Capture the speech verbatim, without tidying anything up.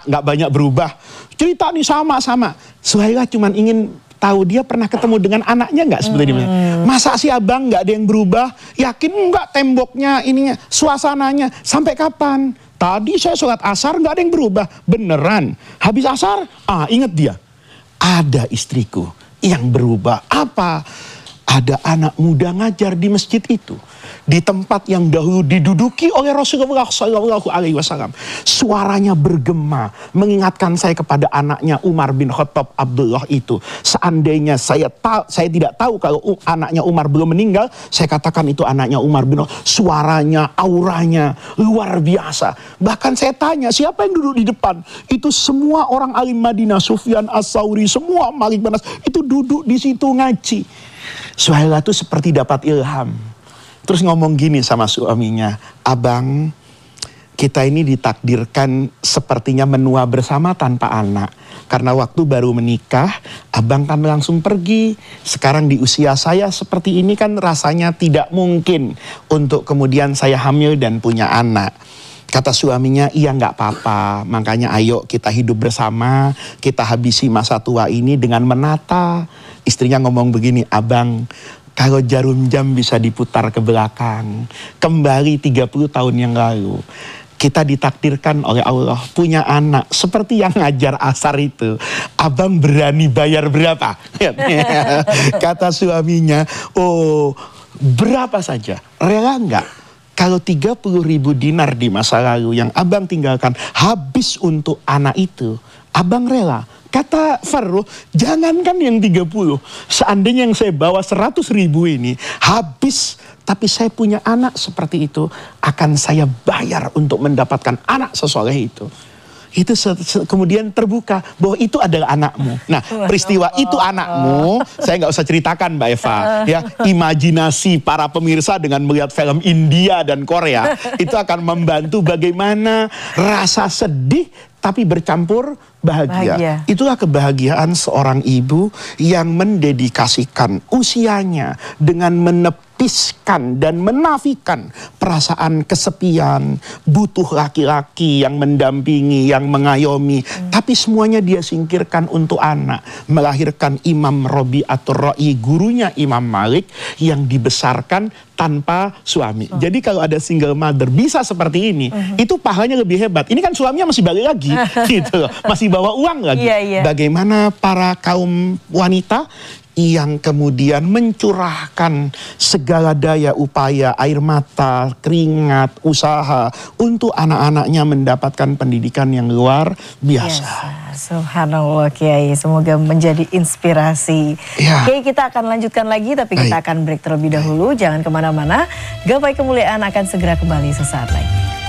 nggak banyak berubah. Cerita nih sama-sama. Suhaila cuma ingin tahu dia pernah ketemu dengan anaknya nggak sebetulnya. Hmm. Masa sih abang nggak ada yang berubah? Yakin nggak temboknya, ininya, suasananya? Sampai kapan? Tadi saya sholat asar nggak ada yang berubah. Beneran. Habis asar, ah ingat dia. Ada istriku yang berubah. Apa? Ada anak muda ngajar di masjid itu. Di tempat yang dahulu diduduki oleh Rasulullah shallallahu alaihi wasallam. Suaranya bergema. Mengingatkan saya kepada anaknya Umar bin Khattab Abdullah itu. Seandainya saya tahu, saya tidak tahu kalau anaknya Umar belum meninggal. Saya katakan itu anaknya Umar bin Khattab. Suaranya, auranya luar biasa. Bahkan saya tanya siapa yang duduk di depan. Itu semua orang alim Madinah. Sufyan As-Sauri, semua Malik bin Anas. Itu duduk di situ ngaji. Suhaila itu seperti dapat ilham. Terus ngomong gini sama suaminya, abang, kita ini ditakdirkan sepertinya menua bersama tanpa anak. Karena waktu baru menikah, abang kan langsung pergi. Sekarang di usia saya seperti ini kan rasanya tidak mungkin untuk kemudian saya hamil dan punya anak. Kata suaminya, iya nggak apa-apa. Makanya ayo kita hidup bersama, kita habisi masa tua ini dengan menata. Istrinya ngomong begini, abang, kalau jarum jam bisa diputar ke belakang, kembali tiga puluh tahun yang lalu, kita ditakdirkan oleh Allah punya anak seperti yang ngajar asar itu. Abang berani bayar berapa? Kata suaminya, oh berapa saja, rela nggak? Kalau tiga puluh ribu dinar di masa lalu yang abang tinggalkan habis untuk anak itu, abang rela. Kata Farruh, jangankan yang tiga puluh. Seandainya yang saya bawa seratus ribu ini habis, tapi saya punya anak seperti itu, akan saya bayar untuk mendapatkan anak sesoleh itu. Itu kemudian terbuka bahwa itu adalah anakmu. Nah, peristiwa itu anakmu, saya nggak usah ceritakan Mbak Eva. Ya, imajinasi para pemirsa dengan melihat film India dan Korea itu akan membantu bagaimana rasa sedih tapi bercampur bahagia. bahagia. Itulah kebahagiaan seorang ibu yang mendedikasikan usianya dengan menepiskan dan menafikan perasaan kesepian, butuh laki-laki yang mendampingi, yang mengayomi. Hmm. Tapi semuanya dia singkirkan untuk anak. Melahirkan Imam Robi'atur Ra'i, gurunya Imam Malik yang dibesarkan tanpa suami. Oh. Jadi kalau ada single mother bisa seperti ini, uh-huh. itu pahalanya lebih hebat. Ini kan suaminya masih balik lagi, gitu loh. Masih bawa uang lagi. Yeah, yeah. Bagaimana para kaum wanita yang kemudian mencurahkan segala daya upaya, air mata, keringat, usaha untuk anak-anaknya mendapatkan pendidikan yang luar biasa. Yes. Subhanallah Kiai, semoga menjadi inspirasi. Ya. Kiai, kita akan lanjutkan lagi, tapi kita Baik. akan break terlebih dahulu. Baik. Jangan kemana-mana, Gapai Kemuliaan akan segera kembali sesaat lagi.